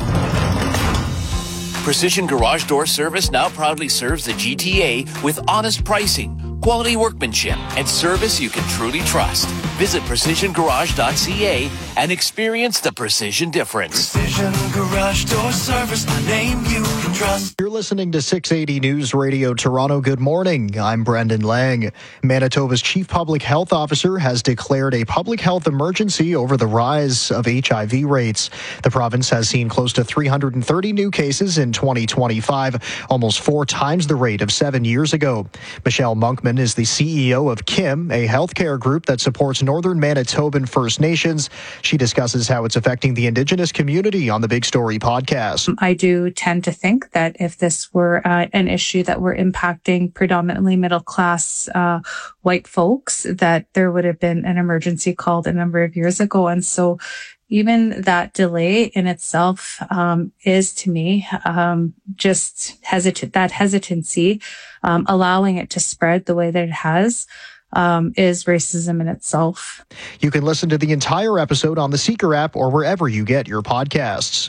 Precision Garage Door Service now proudly serves the G T A with honest pricing, quality workmanship, and service you can truly trust. Visit precision garage dot c a and experience the precision difference. Precision Garage Door Service, the name you can trust. You're listening to six eighty News Radio Toronto. Good morning. I'm Brendan Lang. Manitoba's Chief Public Health Officer has declared a public health emergency over the rise of H I V rates. The province has seen close to three hundred thirty new cases in twenty twenty-five, almost four times the rate of seven years ago. Michelle Monkman is the C E O of Kim, a healthcare group that supports Northern Manitoban First Nations. She discusses how it's affecting the Indigenous community on the Big Story podcast. I do tend to think that if this were uh, an issue that were impacting predominantly middle class uh, white folks, that there would have been an emergency called a number of years ago. And so even that delay in itself um, is, to me, um, just hesitant. That hesitancy, um, allowing it to spread the way that it has, um, is racism in itself. You can listen to the entire episode on the Seeker app or wherever you get your podcasts.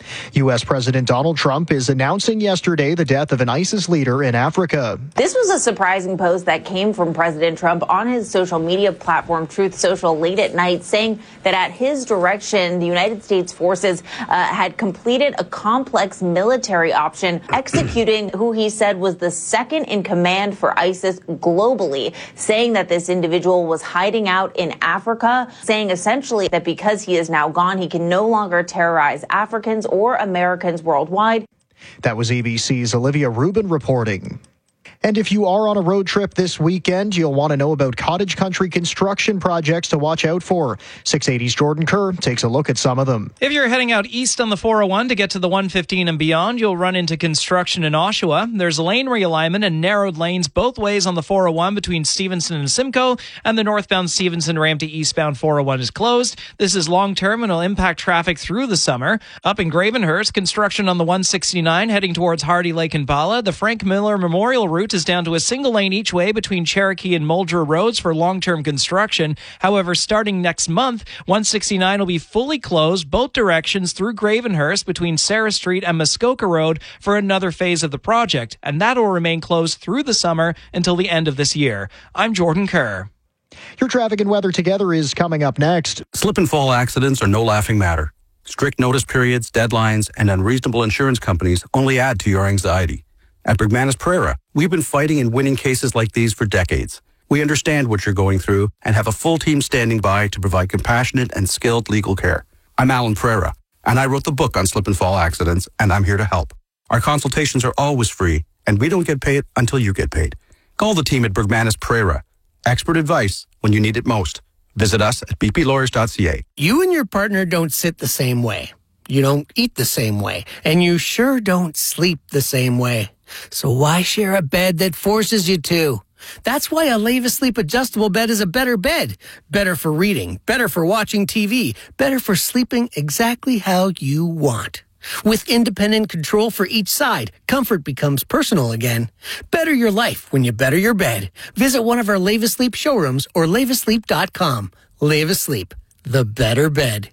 U S President Donald Trump is announcing yesterday the death of an ISIS leader in Africa. This was a surprising post that came from President Trump on his social media platform, Truth Social, late at night, saying that at his direction, the United States forces uh, had completed a complex military option, executing who he said was the second in command for ISIS globally, saying that this individual was hiding out in Africa, saying essentially that because he is now gone, he can no longer terrorize Africans or Americans worldwide. That was A B C's Olivia Rubin reporting. And if you are on a road trip this weekend, you'll want to know about cottage country construction projects to watch out for. six eighty's Jordan Kerr takes a look at some of them. If you're heading out east on the four oh one to get to the one fifteen and beyond, you'll run into construction in Oshawa. There's lane realignment and narrowed lanes both ways on the four oh one between Stevenson and Simcoe, and the northbound Stevenson ramp to eastbound four oh one is closed. This is long-term and will impact traffic through the summer. Up in Gravenhurst, construction on the one sixty-nine heading towards Hardy Lake and Bala. The Frank Miller Memorial route is down to a single lane each way between Cherokee and Muldra roads for long-term construction. However, starting next month, one sixty-nine will be fully closed both directions through Gravenhurst between Sarah Street and Muskoka Road for another phase of the project, and that will remain closed through the summer until the end of this year. I'm Jordan Kerr. Your traffic and weather together is coming up next. Slip and fall accidents are no laughing matter. Strict notice periods, deadlines, and unreasonable insurance companies only add to your anxiety. At Bergmanis Pereira, we've been fighting and winning cases like these for decades. We understand what you're going through and have a full team standing by to provide compassionate and skilled legal care. I'm Alan Pereira, and I wrote the book on slip and fall accidents, and I'm here to help. Our consultations are always free, and we don't get paid until you get paid. Call the team at Bergmanis Pereira. Expert advice when you need it most. Visit us at b p lawyers dot c a. You and your partner don't sit the same way. You don't eat the same way. And you sure don't sleep the same way. So why share a bed that forces you to? That's why a Leva Sleep adjustable bed is a better bed. Better for reading, better for watching T V, better for sleeping exactly how you want. With independent control for each side, comfort becomes personal again. Better your life when you better your bed. Visit one of our Leva Sleep showrooms or leva sleep dot com. Leva Sleep, the better bed.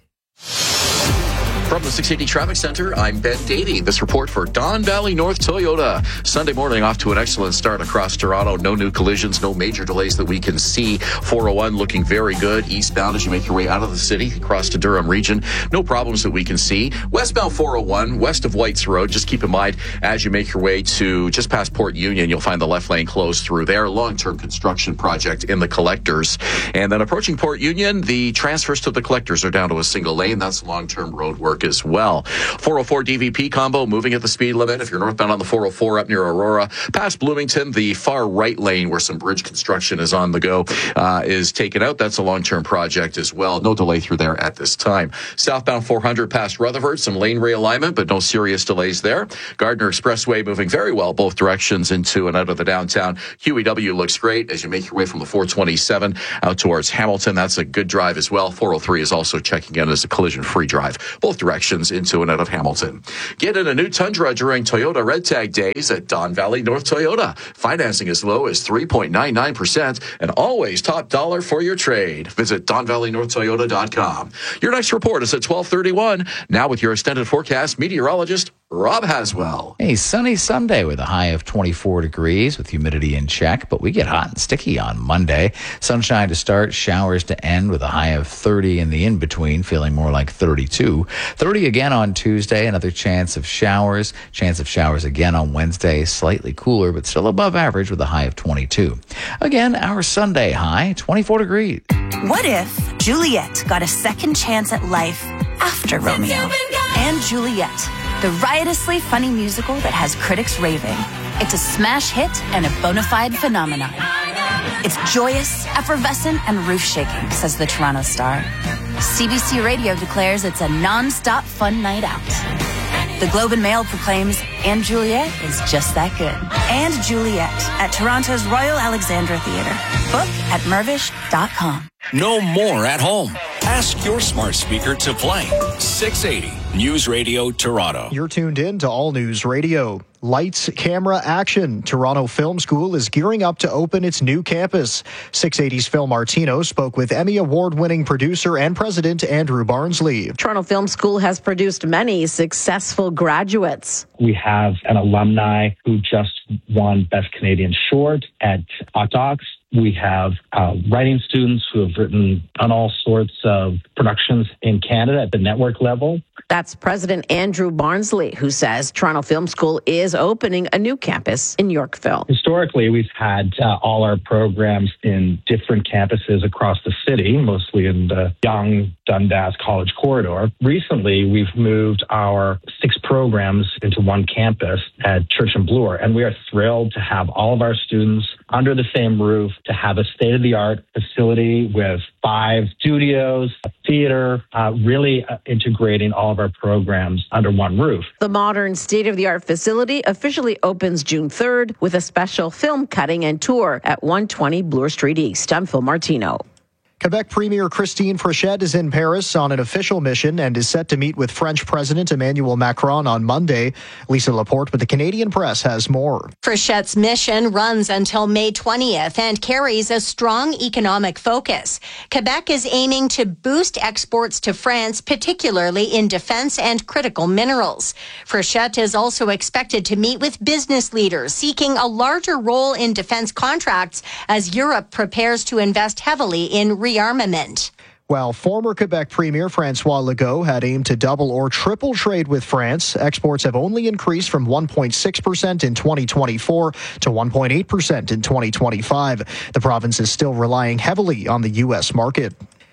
From the six eighty Traffic Center, I'm Ben Daty. This report for Don Valley North Toyota. Sunday morning off to an excellent start across Toronto. No new collisions, no major delays that we can see. four oh one looking very good. Eastbound as you make your way out of the city, across to Durham region. No problems that we can see. Westbound four oh one, west of Whites Road. Just keep in mind, as you make your way to just past Port Union, you'll find the left lane closed through there. Long-term construction project in the collectors. And then approaching Port Union, the transfers to the collectors are down to a single lane. That's long-term road work as well. four oh four D V P combo moving at the speed limit. If you're northbound on the four oh four up near Aurora, past Bloomington, the far right lane where some bridge construction is on the go uh, is taken out. That's a long-term project as well. No delay through there at this time. Southbound four hundred past Rutherford, some lane realignment, but no serious delays there. Gardner Expressway moving very well both directions into and out of the downtown. Q E W looks great as you make your way from the four twenty-seven out towards Hamilton. That's a good drive as well. four oh three is also checking in as a collision-free drive. Both directions into and out of Hamilton. Get in a new Tundra during Toyota Red Tag Days at Don Valley North Toyota. Financing as low as three point nine nine percent and always top dollar for your trade. Visit don valley north toyota dot com. Your next report is at twelve thirty-one. Now with your extended forecast, meteorologist Rob Haswell. A sunny Sunday with a high of twenty-four degrees with humidity in check, but we get hot and sticky on Monday. Sunshine to start, showers to end with a high of thirty in the in-between, feeling more like thirty-two. thirty again on Tuesday, another chance of showers. Chance of showers again on Wednesday, slightly cooler, but still above average with a high of twenty-two. Again, our Sunday high, twenty-four degrees. What if Juliet got a second chance at life after Romeo and Juliet? The riotously funny musical that has critics raving. It's a smash hit and a bona fide phenomenon. It's joyous, effervescent, and roof-shaking, says the Toronto Star. C B C Radio declares it's a non-stop fun night out. The Globe and Mail proclaims And Juliet is just that good. And Juliet at Toronto's Royal Alexandra Theatre. Book at mervish dot com. No more at home. Ask your smart speaker to play six eighty News Radio Toronto. You're tuned in to All News Radio. Lights, camera, action. Toronto Film School is gearing up to open its new campus. six eighty's Phil Martino spoke with Emmy Award-winning producer and president Andrew Barnsley. Toronto Film School has produced many successful graduates. We have an alumni who just won Best Canadian Short at Octox. We have uh, writing students who have written on all sorts of productions in Canada at the network level. That's President Andrew Barnsley, who says Toronto Film School is opening a new campus in Yorkville. Historically, we've had uh, all our programs in different campuses across the city, mostly in the Yonge Dundas College corridor. Recently, we've moved our six programs into one campus at Church and Bloor, and we are thrilled to have all of our students under the same roof, to have a state-of-the-art facility with five studios, a theater, uh, really uh, integrating all of our programs under one roof. The modern state-of-the-art facility officially opens June third with a special film cutting and tour at one twenty Bloor Street East. I'm Phil Martino. Quebec Premier Christine Frechette is in Paris on an official mission and is set to meet with French President Emmanuel Macron on Monday. Lisa Laporte with the Canadian Press has more. Frechette's mission runs until May twentieth and carries a strong economic focus. Quebec is aiming to boost exports to France, particularly in defense and critical minerals. Frechette is also expected to meet with business leaders seeking a larger role in defense contracts as Europe prepares to invest heavily in rearmament. While former Quebec Premier François Legault had aimed to double or triple trade with France, exports have only increased from one point six percent in twenty twenty-four to one point eight percent in twenty twenty-five. The province is still relying heavily on the U S market.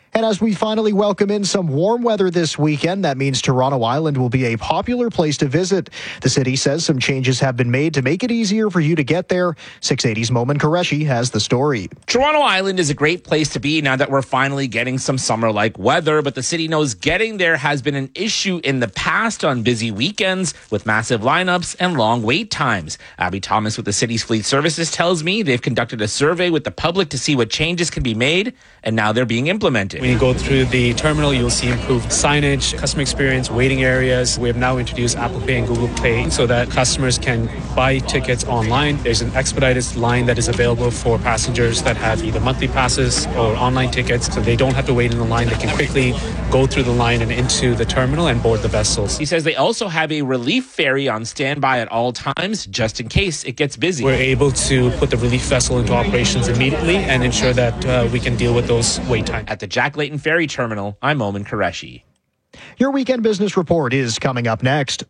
And as we finally welcome in some warm weather this weekend, that means Toronto Island will be a popular place to visit. The city says some changes have been made to make it easier for you to get there. six eighty's Momin Qureshi has the story. Toronto Island is a great place to be now that we're finally getting some summer-like weather, but the city knows getting there has been an issue in the past on busy weekends with massive lineups and long wait times. Abby Thomas with the city's fleet services tells me they've conducted a survey with the public to see what changes can be made, and now they're being implemented. When you go through the terminal, you'll see improved signage, customer experience, waiting areas. We have now introduced Apple Pay and Google Pay so that customers can buy tickets online. There's an expedited line that is available for passengers that have either monthly passes or online tickets, so they don't have to wait in the line. They can quickly go through the line and into the terminal and board the vessels. He says they also have a relief ferry on standby at all times, just in case it gets busy. We're able to put the relief vessel into operations immediately and ensure that uh, we can deal with those wait times. At the Jack Layton Ferry Terminal, I'm Momin Qureshi. Your weekend business report is coming up next.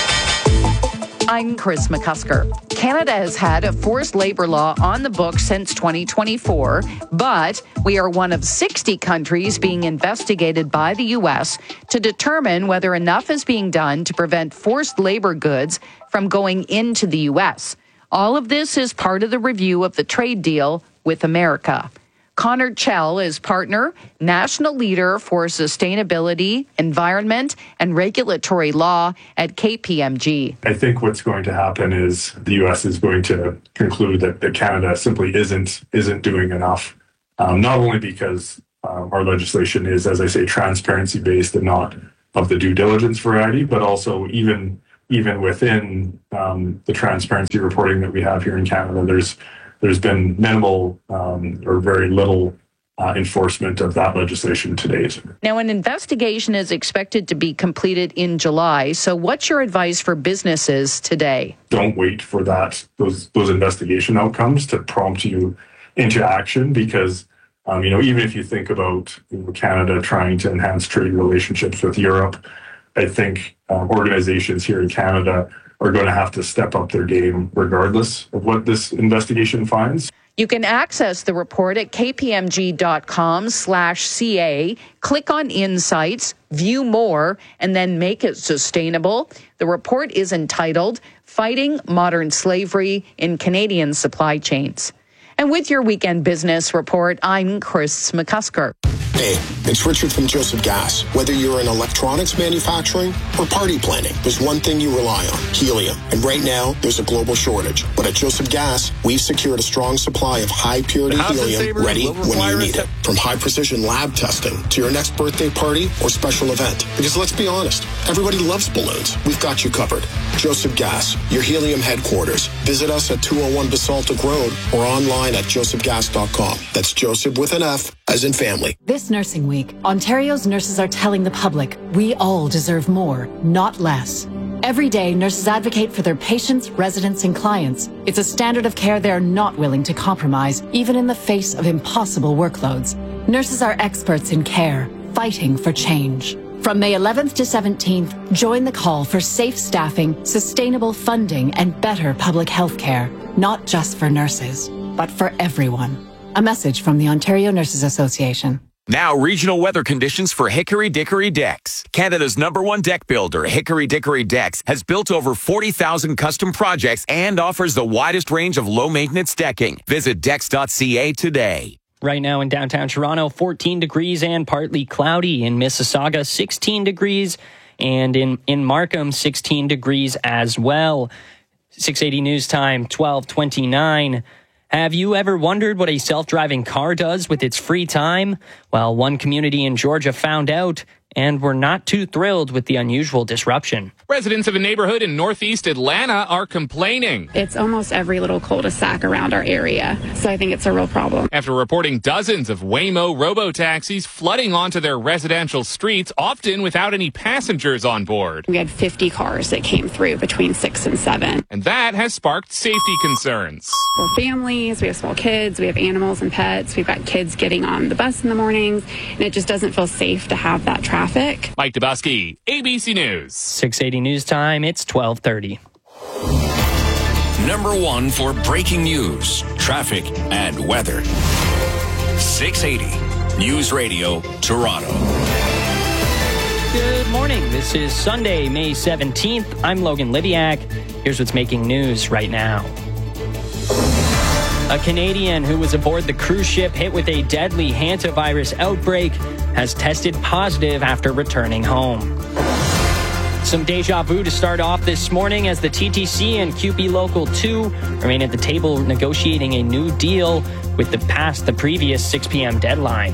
I'm Chris McCusker. Canada has had a forced labor law on the books since twenty twenty-four, but we are one of sixty countries being investigated by the U S to determine whether enough is being done to prevent forced labor goods from going into the U S. All of this is part of the review of the trade deal with America. Connor Chell is partner, national leader for sustainability, environment, and regulatory law at K P M G. I think what's going to happen is the U S is going to conclude that, that Canada simply isn't isn't doing enough, um, not only because um, our legislation is, as I say, transparency-based and not of the due diligence variety, but also even even within um, the transparency reporting that we have here in Canada, there's There's been minimal um, or very little uh, enforcement of that legislation to date. Now, an investigation is expected to be completed in July. So what's your advice for businesses today? Don't wait for that those those investigation outcomes to prompt you into action, because um, you know, even if you think about you know, Canada trying to enhance trade relationships with Europe, I think um, organizations here in Canada are going to have to step up their game regardless of what this investigation finds. You can access the report at kpmg.com slash CA. Click on Insights, view more, and then make it sustainable. The report is entitled Fighting Modern Slavery in Canadian Supply Chains. And with your weekend business report, I'm Chris McCusker. Hey, it's Richard from Joseph Gas. Whether you're in electronics manufacturing or party planning, there's one thing you rely on, helium. And right now, there's a global shortage. But at Joseph Gas, we've secured a strong supply of high-purity helium ready when you need it. From high-precision lab testing to your next birthday party or special event. Because let's be honest, everybody loves balloons. We've got you covered. Joseph Gas, your helium headquarters. Visit us at two oh one Basaltic Road or online at joseph gas dot com. That's Joseph with an F, as in family. This Nursing Week, Ontario's nurses are telling the public we all deserve more, not less. Every day, nurses advocate for their patients, residents, and clients. It's a standard of care they're not willing to compromise, even in the face of impossible workloads. Nurses are experts in care, fighting for change. From May eleventh to seventeenth, join the call for safe staffing, sustainable funding, and better public health care. Not just for nurses, but for everyone. A message from the Ontario Nurses Association. Now, regional weather conditions for Hickory Dickory Decks. Canada's number one deck builder, Hickory Dickory Decks, has built over forty thousand custom projects and offers the widest range of low-maintenance decking. Visit decks dot c a today. Right now in downtown Toronto, fourteen degrees and partly cloudy. In Mississauga, sixteen degrees. And in, in Markham, sixteen degrees as well. six eighty News Time, twelve twenty-nine. Have you ever wondered what a self-driving car does with its free time? Well, one community in Georgia found out, and were not too thrilled with the unusual disruption. Residents of a neighborhood in northeast Atlanta are complaining. It's almost every little cul-de-sac around our area, so I think it's a real problem. After reporting dozens of Waymo robo-taxis flooding onto their residential streets, often without any passengers on board. We had fifty cars that came through between six and seven. And that has sparked safety concerns. We're families, we have small kids, we have animals and pets, we've got kids getting on the bus in the mornings, and it just doesn't feel safe to have that traffic. Mike Dubusky, A B C News. six eighty News Time, it's twelve thirty. Number one for breaking news, traffic, and weather. six eighty News Radio Toronto. Good morning. This is Sunday, May seventeenth. I'm Logan Lidiak. Here's what's making news right now. A Canadian who was aboard the cruise ship hit with a deadly hantavirus outbreak has tested positive after returning home. Some deja vu to start off this morning as the T T C and C U P E Local two remain at the table negotiating a new deal with the past the previous six p.m. deadline.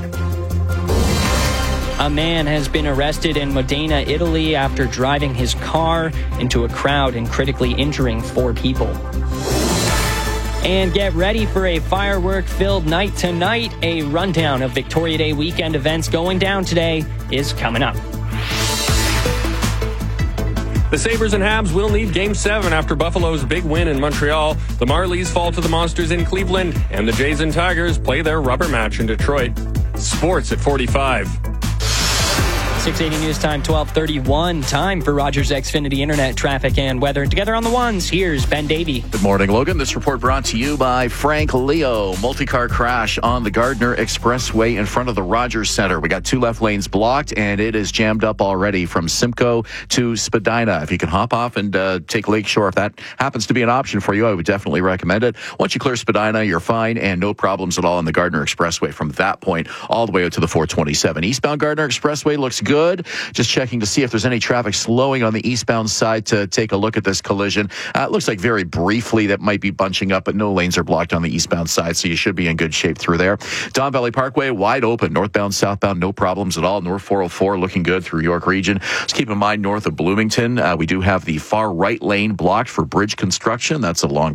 A man has been arrested in Modena, Italy after driving his car into a crowd and critically injuring four people. And get ready for a firework-filled night tonight. A rundown of Victoria Day weekend events going down today is coming up. The Sabres and Habs will need Game seven after Buffalo's big win in Montreal. The Marlies fall to the Monsters in Cleveland, and the Jays and Tigers play their rubber match in Detroit. Sports at forty-five. six eighty News Time, twelve thirty-one. Time for Rogers Xfinity Internet traffic and weather. And together on the ones, here's Ben Davey. Good morning, Logan. This report brought to you by Frank Leo. Multi-car crash on the Gardner Expressway in front of the Rogers Center. We got two left lanes blocked, and it is jammed up already from Simcoe to Spadina. If you can hop off and uh, take Lakeshore, if that happens to be an option for you, I would definitely recommend it. Once you clear Spadina, you're fine, and no problems at all on the Gardner Expressway from that point all the way out to the four twenty-seven. Eastbound Gardner Expressway looks good. Good. Just checking to see if there's any traffic slowing on the eastbound side to take a look at this collision. Uh, it looks like very briefly that might be bunching up, but no lanes are blocked on the eastbound side, so you should be in good shape through there. Don Valley Parkway, wide open. Northbound, southbound, no problems at all. North four oh four looking good through York Region. Just keep in mind, north of Bloomington, uh, we do have the far right lane blocked for bridge construction. That's a long